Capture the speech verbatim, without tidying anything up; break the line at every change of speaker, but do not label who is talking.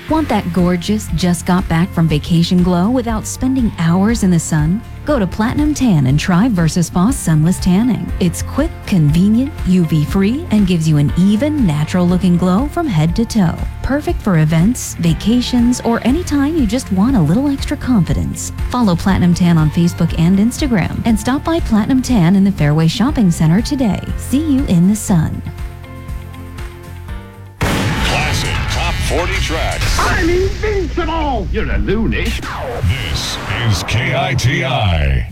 Want that gorgeous, just got back from vacation glow without spending hours in the sun? Go to Platinum Tan and try Versus Boss Sunless Tanning. It's quick, convenient, U V-free, and gives you an even, natural-looking glow from head to toe. Perfect for events, vacations, or anytime you just want a little extra confidence. Follow Platinum Tan on Facebook and Instagram, and stop by Platinum Tan in the Fairway Shopping Center today. See you in the sun.
Classic Top forty tracks.
I'm invincible! You're a loony.
This is K I T I.